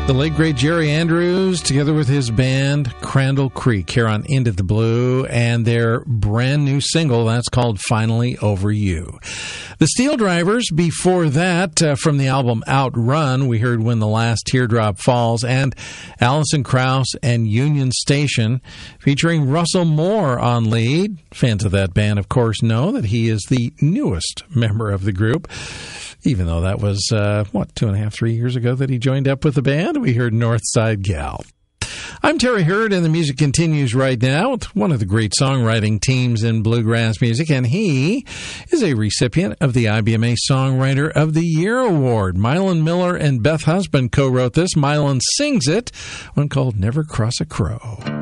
The late, great Jerry Andrews, together with his band, Crandall Creek, here on Into the Blue, and their brand new single, that's called Finally Over You. The Steel Drivers, before that, from the album Outrun, we heard When the Last Teardrop Falls, and Alison Krauss and Union Station, featuring Russell Moore on lead. Fans of that band, of course, know that he is the newest member of the group. Even though that was, 2.5, 3 years ago that he joined up with the band, we heard Northside Gal. I'm Terry Hurd, and the music continues right now with one of the great songwriting teams in bluegrass music, and he is a recipient of the IBMA Songwriter of the Year Award. Mylan Miller and Beth Husband co-wrote this. Mylan sings it, one called Never Cross a Crow.